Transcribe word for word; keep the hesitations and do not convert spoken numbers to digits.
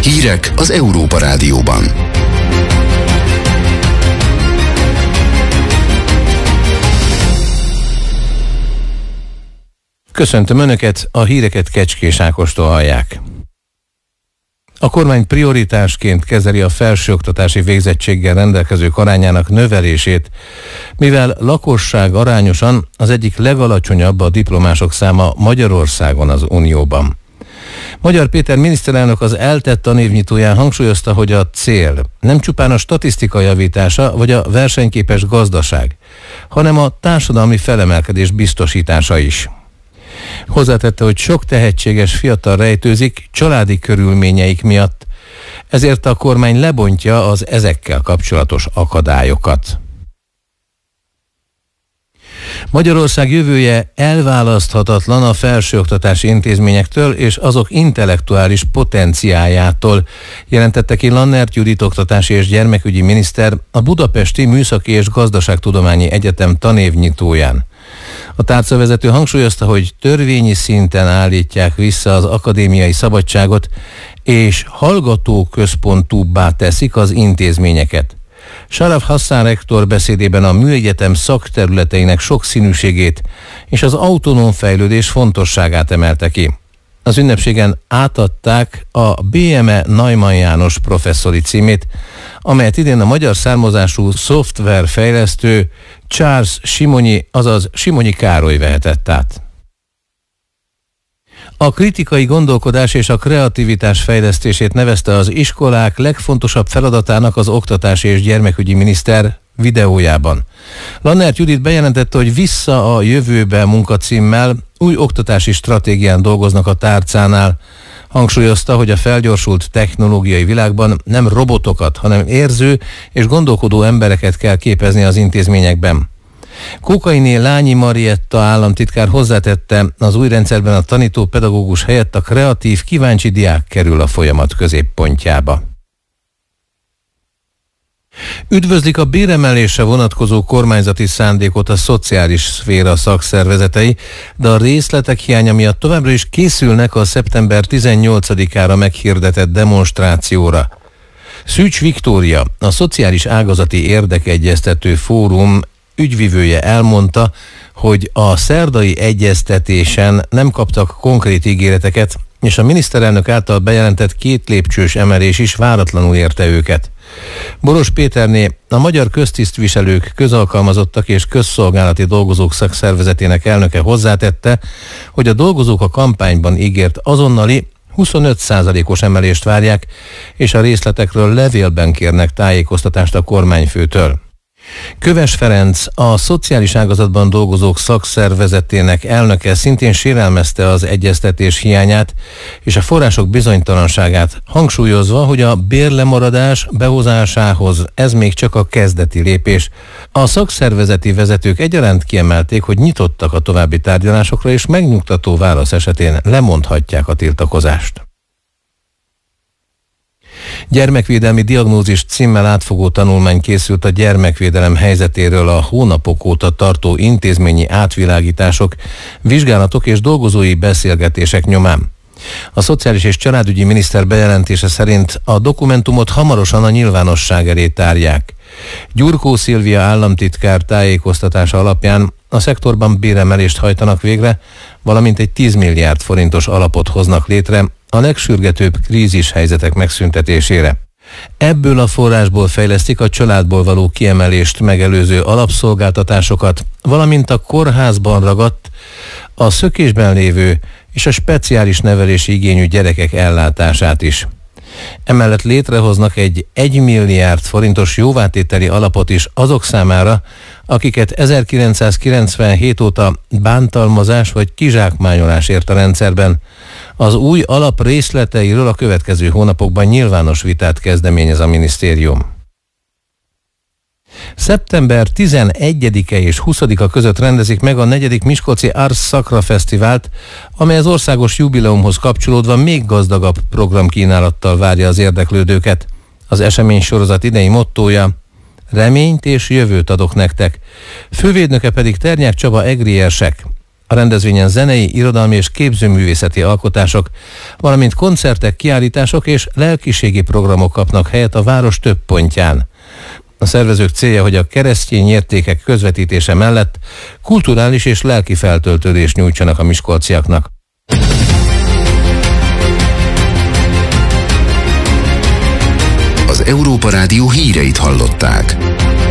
Hírek az Európa Rádióban. Köszöntöm Önöket, a híreket Kecskés Ákostól hallják. A kormány prioritásként kezeli a felsőoktatási végzettséggel rendelkezők arányának növelését, mivel lakosság arányosan az egyik legalacsonyabb a diplomások száma Magyarországon az Unióban. Magyar Péter miniszterelnök az eltett tanévnyitóján hangsúlyozta, hogy a cél nem csupán a statisztika javítása vagy a versenyképes gazdaság, hanem a társadalmi felemelkedés biztosítása is. Hozzátette, hogy sok tehetséges fiatal rejtőzik családi körülményeik miatt, ezért a kormány lebontja az ezekkel kapcsolatos akadályokat. Magyarország jövője elválaszthatatlan a felsőoktatási intézményektől és azok intellektuális potenciájától, jelentette ki Lannert Judit oktatási és gyermekügyi miniszter a Budapesti Műszaki és Gazdaságtudományi Egyetem tanévnyitóján. A tárcavezető hangsúlyozta, hogy törvényi szinten állítják vissza az akadémiai szabadságot, és hallgatóközpontúbbá teszik az intézményeket. Sharaf Hassan rektor beszédében a műegyetem szakterületeinek sokszínűségét és az autonóm fejlődés fontosságát emelte ki. Az ünnepségen átadták a bé em e Neumann János professzori címét, amelyet idén a magyar származású szoftverfejlesztő Charles Simonyi, azaz Simonyi Károly vehetett át. A kritikai gondolkodás és a kreativitás fejlesztését nevezte az iskolák legfontosabb feladatának az oktatási és gyermekügyi miniszter videójában. Lannert Judit bejelentette, hogy Vissza a jövőbe munkacímmel új oktatási stratégián dolgoznak a tárcánál. Hangsúlyozta, hogy a felgyorsult technológiai világban nem robotokat, hanem érző és gondolkodó embereket kell képezni az intézményekben. Kókainé Lányi Marietta államtitkár hozzátette, az új rendszerben a tanító pedagógus helyett a kreatív, kíváncsi diák kerül a folyamat középpontjába. Üdvözlik a béremelésre vonatkozó kormányzati szándékot a szociális szféra szakszervezetei, de a részletek hiánya miatt továbbra is készülnek a szeptember tizennyolcadikára meghirdetett demonstrációra. Szűcs Viktória, a Szociális Ágazati Érdekegyeztető Fórum ügyvivője elmondta, hogy a szerdai egyeztetésen nem kaptak konkrét ígéreteket, és a miniszterelnök által bejelentett két lépcsős emelés is váratlanul érte őket. Boros Péterné, a Magyar Köztisztviselők, Közalkalmazottak és Közszolgálati Dolgozók Szakszervezetének elnöke hozzátette, hogy a dolgozók a kampányban ígért azonnali huszonöt százalékos emelést várják, és a részletekről levélben kérnek tájékoztatást a kormányfőtől. Köves Ferenc, a szociális ágazatban dolgozók szakszervezetének elnöke szintén sérelmezte az egyeztetés hiányát és a források bizonytalanságát, hangsúlyozva, hogy a bérlemaradás behozásához ez még csak a kezdeti lépés. A szakszervezeti vezetők egyaránt kiemelték, hogy nyitottak a további tárgyalásokra, és megnyugtató válasz esetén lemondhatják a tiltakozást. Gyermekvédelmi diagnózis címmel átfogó tanulmány készült a gyermekvédelem helyzetéről a hónapok óta tartó intézményi átvilágítások, vizsgálatok és dolgozói beszélgetések nyomán. A Szociális és Családügyi Miniszter bejelentése szerint a dokumentumot hamarosan a nyilvánosság elé tárják. Gyurkó Szilvia államtitkár tájékoztatása alapján a szektorban béremelést hajtanak végre, valamint egy tíz milliárd forintos alapot hoznak létre a legsürgetőbb krízis helyzetek megszüntetésére. Ebből a forrásból fejlesztik a családból való kiemelést megelőző alapszolgáltatásokat, valamint a kórházban ragadt, a szökésben lévő és a speciális nevelési igényű gyerekek ellátását is. Emellett létrehoznak egy egy milliárd forintos jóvátételi alapot is azok számára, akiket ezerkilencszázkilencvenhét óta bántalmazás vagy kizsákmányolás ért a rendszerben. Az új alap részleteiről a következő hónapokban nyilvános vitát kezdeményez a minisztérium. Szeptember tizenegyedike és huszadika között rendezik meg a negyedik Miskolci Ars Sacra Fesztivált, amely az országos jubileumhoz kapcsolódva még gazdagabb programkínálattal várja az érdeklődőket. Az esemény sorozat idei mottója: reményt és jövőt adok nektek. Fővédnöke pedig Ternyák Csaba egriersek. A rendezvényen zenei, irodalmi és képzőművészeti alkotások, valamint koncertek, kiállítások és lelkiségi programok kapnak helyet a város több pontján. A szervezők célja, hogy a keresztény értékek közvetítése mellett kulturális és lelki feltöltődést nyújtsanak a miskolciaknak. Az Európa Rádió híreit hallották.